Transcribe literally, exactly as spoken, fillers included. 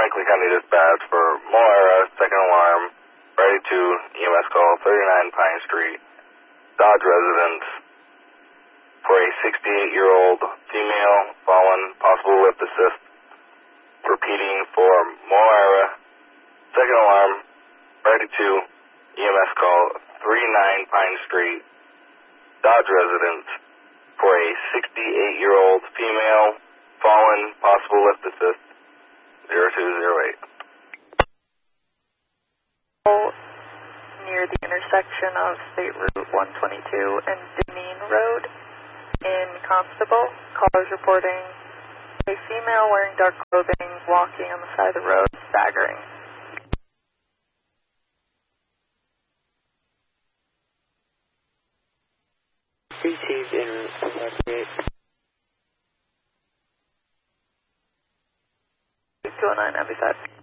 Franklin County Dispatch for Moira, second alarm, ready to E M S call, thirty-nine Pine Street, Dodge residence, for a sixty-eight-year-old female, fallen, possible lift assist. Repeating for Moira, second alarm, ready to E M S call, thirty-nine Pine Street, Dodge residence, for a sixty-eight-year-old female, fallen, possible lift assist, zero two zero eight. Near the intersection of State Route one twenty-two and Deneen Road in Constable, callers reporting a female wearing dark clothing walking on the side of the road, staggering. Received in evacuate. two oh nine, Abbey Side.